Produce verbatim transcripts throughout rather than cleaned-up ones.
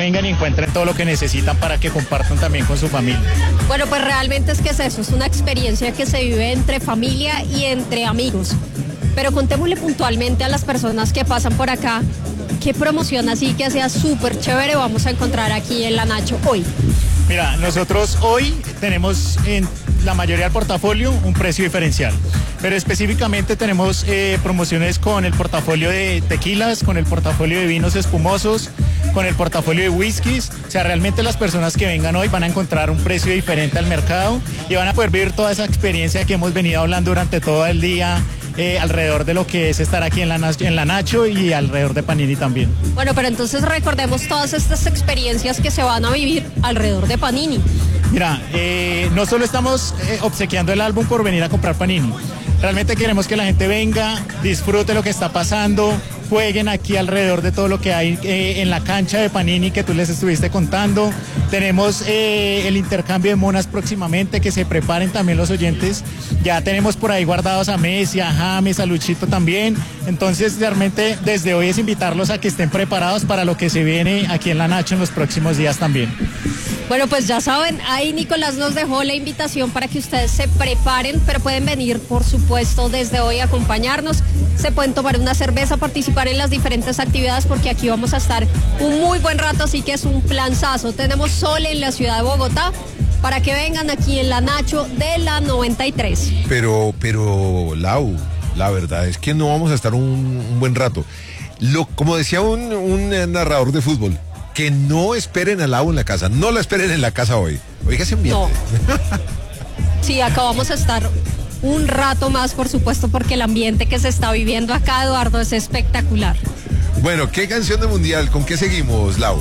vengan y encuentren todo lo que necesitan para que compartan también con su familia. Bueno, pues realmente es que es eso, es una experiencia que se vive entre familia y entre amigos. Pero contémosle puntualmente a las personas que pasan por acá, ¿qué promoción así que sea súper chévere vamos a encontrar aquí en La Nacho hoy? Mira, nosotros hoy tenemos en la mayoría del portafolio un precio diferencial, pero específicamente tenemos eh, promociones con el portafolio de tequilas, con el portafolio de vinos espumosos, con el portafolio de whiskies. O sea, realmente las personas que vengan hoy van a encontrar un precio diferente al mercado y van a poder vivir toda esa experiencia que hemos venido hablando durante todo el día. Eh, alrededor de lo que es estar aquí en la, en la Nacho y alrededor de Panini también. Bueno, pero entonces recordemos todas estas experiencias que se van a vivir alrededor de Panini. Mira, eh, no solo estamos eh, obsequiando el álbum por venir a comprar Panini, realmente queremos que la gente venga, disfrute lo que está pasando, jueguen aquí alrededor de todo lo que hay eh, en la cancha de Panini que tú les estuviste contando. Tenemos eh, el intercambio de monas próximamente, que se preparen también los oyentes. Ya tenemos por ahí guardados a Messi, a James, a Luchito también. Entonces realmente desde hoy es invitarlos a que estén preparados para lo que se viene aquí en La Nacho en los próximos días también. Bueno, pues ya saben, ahí Nicolás nos dejó la invitación para que ustedes se preparen, pero pueden venir, por supuesto, desde hoy a acompañarnos. Se pueden tomar una cerveza, participar en las diferentes actividades, porque aquí vamos a estar un muy buen rato, así que es un planzazo. Tenemos sol en la ciudad de Bogotá para que vengan aquí en La Nacho de la noventa y tres. Pero, pero, Lau, la verdad es que no vamos a estar un, un buen rato. Lo, como decía un, un narrador de fútbol, que no esperen a Lau en la casa, no la esperen en la casa hoy. Oiga ese ambiente. No. Sí, acá vamos a estar un rato más, por supuesto, porque el ambiente que se está viviendo acá, Eduardo, es espectacular. Bueno, ¿qué canción de Mundial? ¿Con qué seguimos, Lau?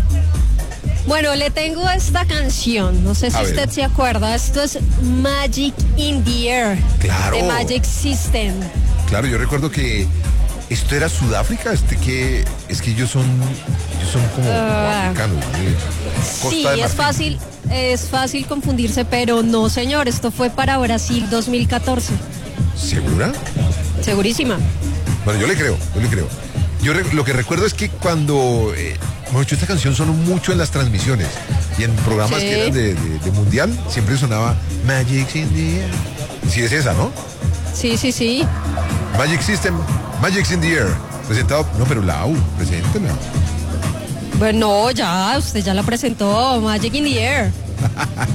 Bueno, le tengo esta canción, no sé si A usted ver. se acuerda, esto es Magic in the Air, Claro. de Magic System. Claro, yo recuerdo que esto era Sudáfrica, este que es que ellos son, ellos son como, como Ah. africanos. ¿eh? Sí, Costa de es Marfil. fácil, es fácil confundirse, pero no, señor, esto fue para Brasil dos mil catorce, ¿Segura? segurísima. Bueno, yo le creo, yo le creo. Yo re- lo que recuerdo es que cuando, eh, mejor dicho, esta canción sonó mucho en las transmisiones y en programas Sí. que eran de, de- de mundial, siempre sonaba Magic in the Air. Sí, es esa, ¿no? Sí, sí, sí. Magic System, Magic's in the Air. Presentado, no, pero Lau, preséntela. Bueno, ya, usted ya la presentó, Magic in the Air.